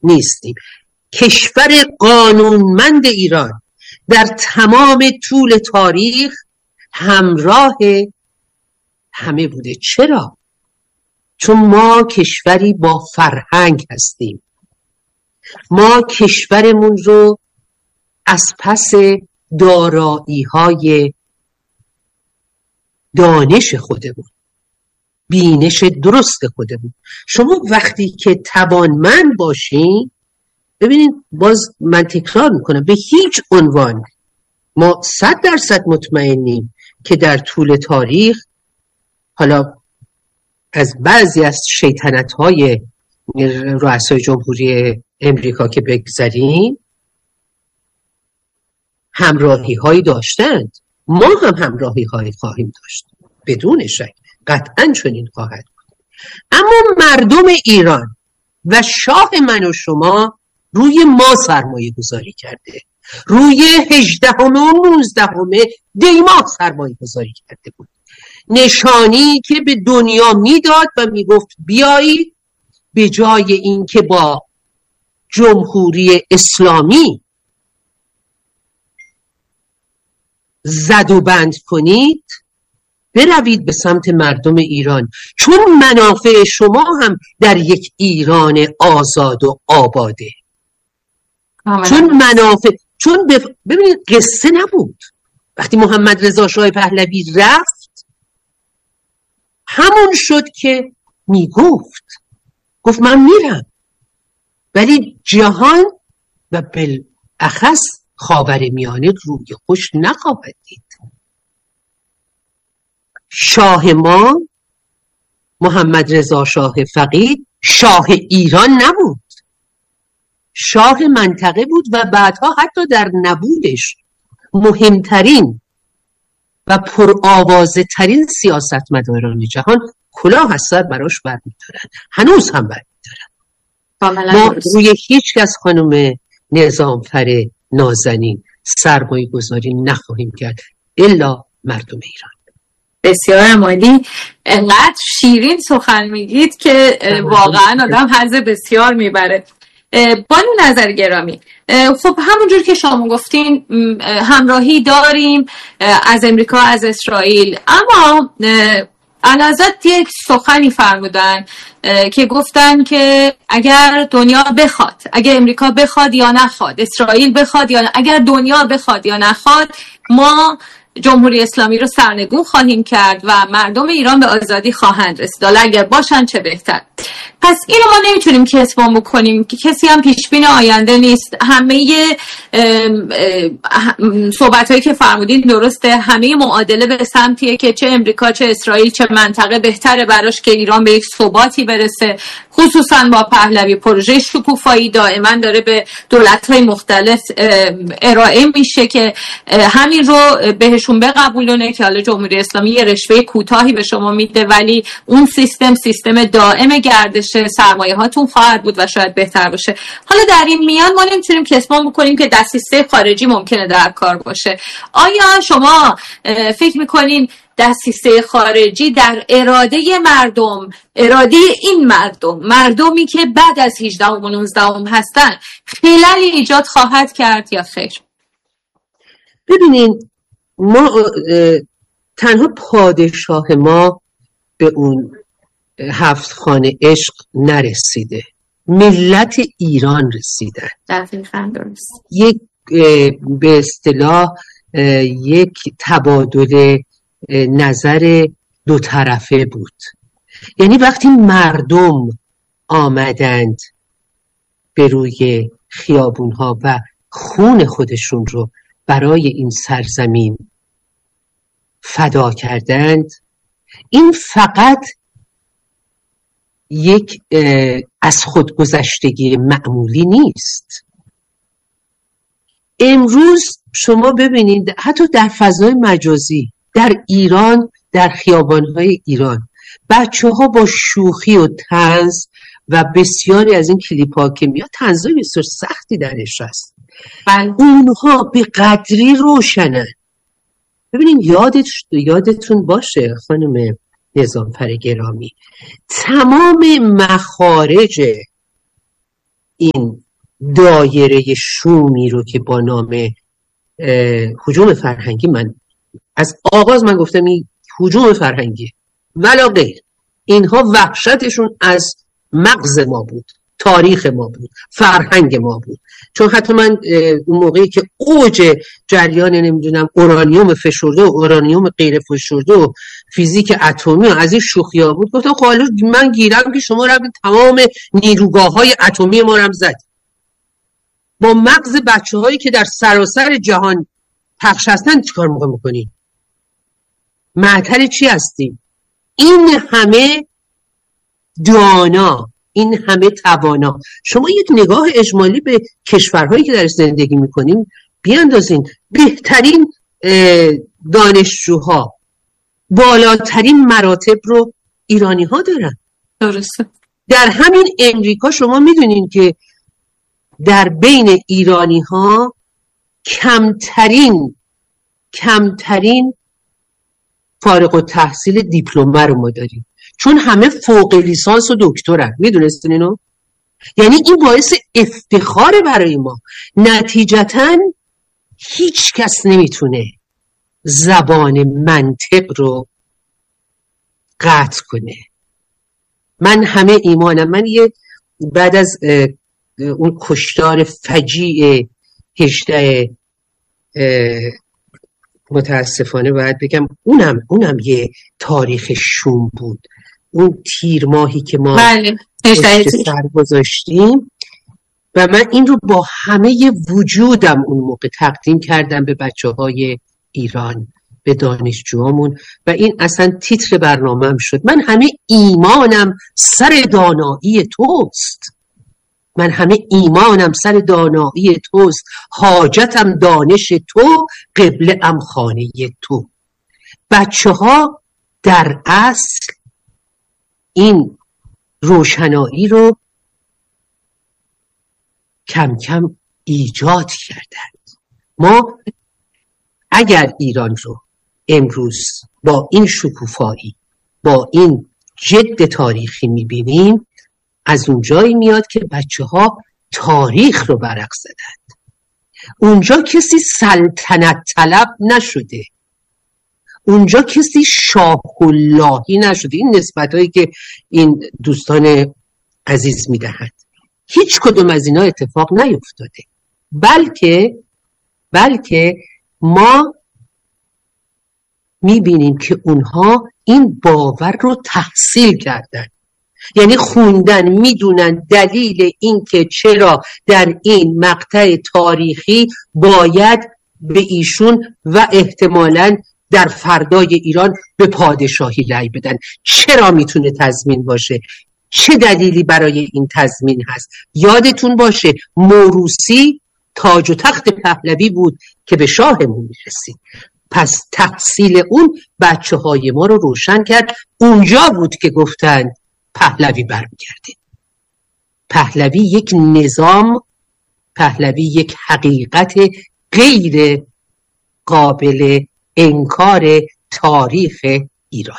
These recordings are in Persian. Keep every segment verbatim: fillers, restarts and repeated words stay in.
نیستیم. کشور قانونمند ایران در تمام طول تاریخ همراه همه بوده. چرا؟ چون ما کشوری با فرهنگ هستیم. ما کشورمون رو از پس دارایی های دانش خودمون، بینش درست خودمون، شما وقتی که توانمند باشین، ببینید باز من تکرار میکنم، به هیچ عنوان ما صد درصد مطمئنیم که در طول تاریخ، حالا از بعضی از شیطنت های رؤسای جمهوری امریکا که بگذاریم، همراهی هایی داشتند، ما هم همراهی هایی خواهیم داشت بدون شک، قطعا چنین خواهد بود. اما مردم ایران و شاه من و شما روی ما سرمایه گذاری کرده، روی هجدهم و نوزدهم دی ماه سرمایه گذاری کرده بود. نشانی که به دنیا میداد و میگفت بیایید، به جای این که با جمهوری اسلامی زد و بند کنید، بروید به سمت مردم ایران، چون منافع شما هم در یک ایران آزاد و آباده. آمین. چون منافع، چون بف... ببینید قصه نبود. وقتی محمد رضا شاه پهلوی رفت، همون شد که میگفت، گفت من میرم، ولی جهان و بالاخص خاورمیانه روی خوش نخواهد دید. شاه ما محمد رضا شاه فقید شاه ایران نبود، شاه منطقه بود و بعدها حتی در نبودش مهمترین و پرآوازه ترین سیاستمداران جهان کلاه از سر براش برمی‌دارن، هنوز هم برمی‌دارن. ما روی هیچ کس خانم نظامفر نازنین سرمایه گذاری نخواهیم کرد الا مردم ایران. بسیار عالی. انقدر شیرین سخن میگید که واقعا آدم حظ بسیار میبره. بانو نظر گرامی، خب همونجور که شما گفتین همراهی داریم از امریکا، از اسرائیل، اما علازت یک سخنی فرمودن که گفتن که اگر دنیا بخواد، اگر امریکا بخواد یا نخواد، اسرائیل بخواد یا نه، اگر دنیا بخواد یا نخواد، ما جمهوری اسلامی رو سرنگون خواهیم کرد و مردم ایران به آزادی خواهند رسید. حالا اگر باشن چه بهتر. پس اینو ما نمیتونیم کسبان بکنیم که کسی هم پیشبین آینده نیست. همه صحبتایی که فرمودین درسته، همه معادله به سمتیه که چه امریکا چه اسرائیل چه منطقه بهتره براش که ایران به یک ثباتی برسه. خصوصا با پهلوی پروژه شکوفایی دائما داره به دولت‌های مختلف ارائه میشه که همین رو بهشون بقبولونه که حالا جمهوری اسلامی یه رشوه کوتاهی به شما میده، ولی اون سیستم سیستم دائم گردش سرمایه هاتون خواهد بود و شاید بهتر باشه. حالا در این میان ما نمیتونیم کسمان بکنیم که دسیسه خارجی ممکنه در کار باشه. آیا شما فکر میکنین دسیسه خارجی در اراده مردم، اراده این مردم، مردمی که بعد از هجدهم و نوزدهم هستن، خللی ایجاد خواهد کرد یا خیر؟ ببینین، ما تنها پادشاه ما به اون هفت خانه عشق نرسیده، ملت ایران رسیدن. دقیقاً درست. یک به اصطلاح یک تبادل نظر دو طرفه بود. یعنی وقتی مردم آمدند به روی خیابونها و خون خودشون رو برای این سرزمین فدا کردند، این فقط یک از خودگذشتگی معمولی نیست. امروز شما ببینید حتی در فضای مجازی در ایران، در خیابان‌های ایران، بچه‌ها با شوخی و طنز و بسیاری از این کلیپ‌ها که میاد، طنزای بسیار سختی درش هست، اونها به قدری روشنن. ببینید یادت یادتون باشه خانم نظامفر گرامی، تمام مخارج این دایره شومی رو که با نام هجوم فرهنگی، من از آغاز من گفتم این هجوم فرهنگی ولا غیر، اینها وحشتشون از مغز ما بود، تاریخ ما بود، فرهنگ ما بود. چون حتی من اون موقعی که اوج جریان نمیدونم اورانیوم فشرده و اورانیوم غیر فشرده و فیزیک اتمی و از این شوخی‌ها بود، گفتم خب حالا من گیرم که شما رو تمام نیروگاه‌های اتمی ما رو زد. با مغز بچه‌هایی که در سراسر جهان پخش هستن چیکار موقع می‌کنی؟ معطل چی هستیم؟ این همه دانا، این همه توانا. شما یک نگاه اجمالی به کشورهایی که در زندگی میکنیم بیاندازین. بهترین دانشجوها، بالاترین مراتب رو ایرانی ها دارن. درسته. در همین امریکا شما میدونین که در بین ایرانی ها کمترین کمترین فارغ التحصیل دیپلمه رو ما داریم، چون همه فوق لیسانس و دکترن. میدونستین اینو؟ یعنی این باعث افتخار برای ما. نتیجتاً هیچ کس نمیتونه زبان منطق رو قطع کنه. من همه ایمانم، من یه بعد از اون کشتار فجیع هجده متاسفانه باید بگم اونم اونم یه تاریخ شوم بود. اون تیر ماهی که ما بله سر گذاشتیم و من این رو با همه وجودم اون موقع تقدیم کردم به بچه های ایران، به دانشجوامون و این اصلا تیتر برنامه‌ام شد. من همه ایمانم سر دانایی توست، من همه ایمانم سر دانایی توست، حاجتم دانش تو، قبله ام خانه تو. بچه ها در اصل این روشنایی رو کم کم ایجاد کردند. ما اگر ایران رو امروز با این شکوفایی، با این جد تاریخی میبینیم، از اونجایی میاد که بچه ها تاریخ رو برق زدند. اونجا کسی سلطنت طلب نشده، اونجا کسی شاه اللهی نشده. این نسبت هایی که این دوستان عزیز میدهند، هیچ کدوم از اینا اتفاق نیفتاده، بلکه بلکه ما میبینیم که اونها این باور رو تحصیل کردن. یعنی خوندن، میدونن دلیل این که چرا در این مقطع تاریخی باید به ایشون و احتمالاً در فردای ایران به پادشاهی رأی بدن. چرا میتونه تضمین باشه؟ چه دلیلی برای این تضمین هست؟ یادتون باشه موروثی تاج و تخت پهلوی بود که به شاهمون میرسید. پس تحصیل اون بچه های ما رو روشن کرد. اونجا بود که گفتن پهلوی برمیگرده. پهلوی یک نظام، پهلوی یک حقیقت غیر قابل انکار تاریخ ایرانه.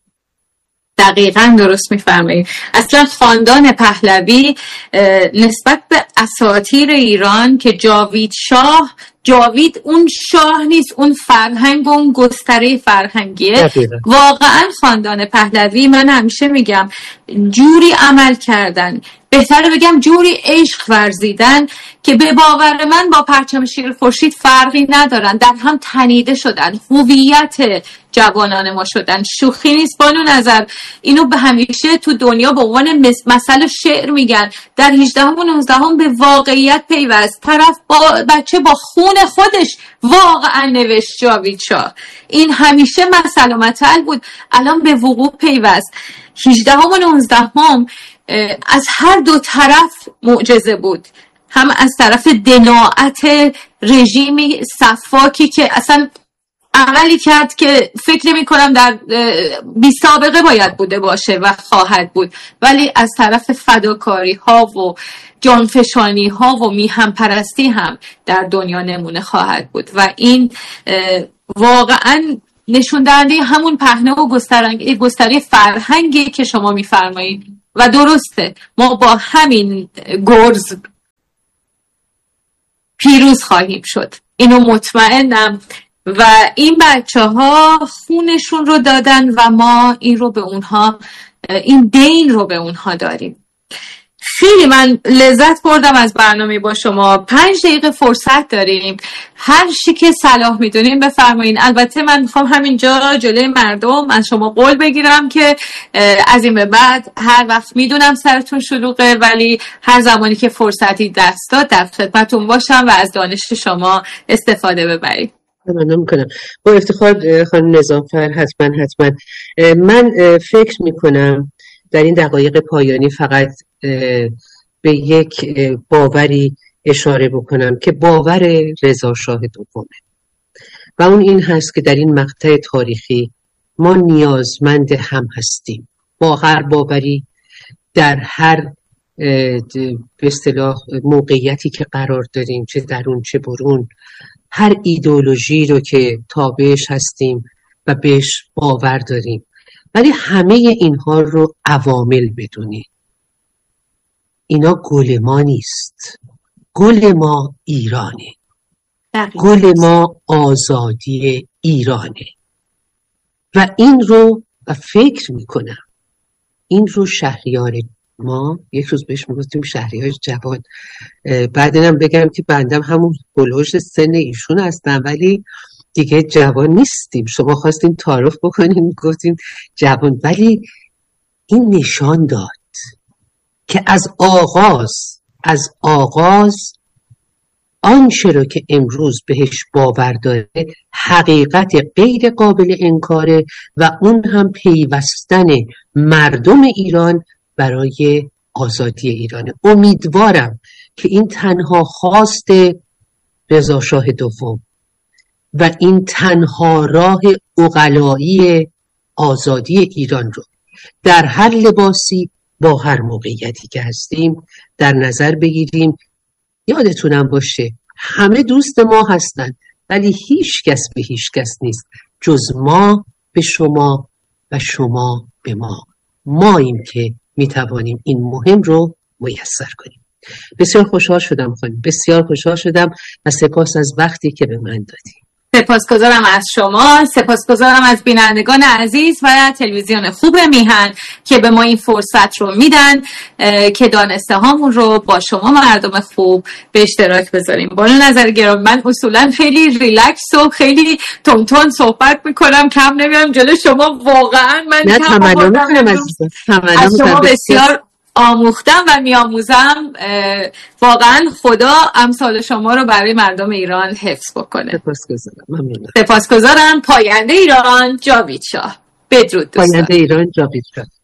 دقیقاً درست میفرمایید. اصلا خاندان پهلوی نسبت به اساطیر ایران که جاوید شاه، جاوید اون شاه نیست، اون فرهنگ، اون گستره فرهنگیه. دقیقا. واقعاً خاندان پهلوی، من همیشه میگم، جوری عمل کردن، بهتره بگم جوری عشق ورزیدن که به باور من با پرچم شیر خورشید فرقی ندارن، در هم تنیده شدن، هویت جوانان ما شدن. شوخی نیست بانو نظر، اینو به همیشه تو دنیا به عنوان مثل شعر میگن. در هجدهم و نوزدهم به واقعیت پیوست، طرف با بچه با خون خودش واقعا نوشت جاوید شاه. این همیشه مثل و متل بود، الان به وقوع پیوست. هجدهم و نوزدهم از هر دو طرف معجزه بود، هم از طرف دناعت رژیمی صفاکی که اصلا عملی کرد که فکر نمی کنم در بی سابقه باید بوده باشه و خواهد بود، ولی از طرف فداکاری ها و جانفشانی ها و میهم پرستی هم در دنیا نمونه خواهد بود و این واقعا نشون دهنده همون پهنه و گستره فرهنگی که شما میفرمایید. و درسته، ما با همین گرز پیروز خواهیم شد، اینو مطمئنم. و این بچه ها خونشون رو دادن و ما این رو به اونها، این دین رو به اونها داریم. خیلی من لذت بردم از برنامه با شما. پنج دقیقه فرصت داریم، هر چی که صلاح میدونیم بفرمایین. البته من میخوام همینجا جلوی مردم از شما قول بگیرم که از این به بعد هر وقت میدونم سرتون شلوغه، ولی هر زمانی که فرصتی دست داد در خدمتتون باشم و از دانش شما استفاده ببریم. ممنون میکنم. با افتخار خانم نظامفر، حتما حتما. من فکر میکنم در این دقایق پایانی فقط به یک باوری اشاره بکنم که باور رضا شاه دومه و اون این هست که در این مقطع تاریخی ما نیازمند هم هستیم. با هر باوری در هر به اصطلاح موقعیتی که قرار داریم، چه درون چه برون، هر ایدئولوژی رو که تابعش هستیم و بهش باور داریم، ولی همه اینها رو عوامل بدونیم. اینا گل ما نیست. گل ما ایرانه. گل ما آزادی ایرانه. و این رو و فکر میکنم این رو شهریار ما، یک روز بهش میگفتیم شهریار جوان، بعدنم بگم که بندم همون بلوش سن ایشون هستم ولی دیگه جوان نیستیم. شما خواستیم تعارف بکنیم گفتیم جوان، ولی این نشان داد که از آغاز از آغاز آنچه رو که امروز بهش باور داره حقیقت غیر قابل انکاره و اون هم پیوستن مردم ایران برای آزادی ایرانه. امیدوارم که این تنها خواست رضا شاه دوم و این تنها راه عقلایی آزادی ایران رو در هر لباسی با هر موقعیتی که هستیم در نظر بگیریم. یادتونم باشه همه دوست ما هستن ولی هیچ کس به هیچ کس نیست جز ما به شما و شما به ما. ماییم که میتوانیم این مهم رو میسر کنیم. بسیار خوشحال شدم خانم، بسیار خوشحال شدم و سپاس از وقتی که به من دادی. سپاسگزارم از شما، سپاسگزارم از بینندگان عزیز و تلویزیون خوب میهن که به ما این فرصت رو میدن که دانسته هامون رو با شما مردم خوب به اشتراک بذاریم. با نظر گرامی من اصولا خیلی ریلکس و خیلی تون تون صحبت میکنم، کم نمیام جلو شما. واقعا من نه تمنا میکنم از شما بسیار آموختم و میاموزم. واقعا خدا امثال شما رو برای مردم ایران حفظ بکنه. سپاسگزارم. ممنونم. سپاسگزارم. پاینده ایران جاوید شاه. بدرود دوستان. پاینده ایران جاوید شاه.